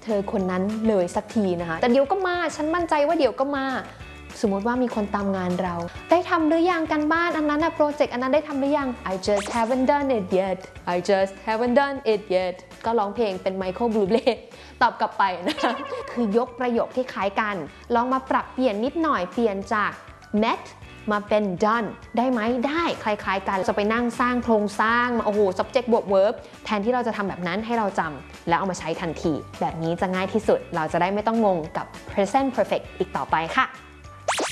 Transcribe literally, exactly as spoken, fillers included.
ธอคนนั้นเลยสักทีนะคะแต่เดี๋ยวก็มาฉันมั่นใจว่าเดี๋ยวก็มาสมมติว่ามีคนตามงานเราได้ทำหรือยังกันบ้านอันนั้นนะโปรเจกต์อันนั้นได้ทำหรือยัง I just haven't done it yet I just haven't done it yet ก็ร้องเพลงเป็น Michael Bublé ตอบกลับไปนะคะคือยกประโยคที่คล้ายกันลองมาปรับเปลี่ยนนิดหน่อยเปลี่ยนจาก met มาเป็น done ได้ไหมได้คล้ายๆกันจะไปนั่งสร้างโครงสร้างโอ้โห subject บวก verb แทนที่เราจะทำแบบนั้นให้เราจำแล้วเอามาใช้ทันทีแบบนี้จะง่ายที่สุดเราจะได้ไม่ต้องงงกับ present perfect อีกต่อไปค่ะ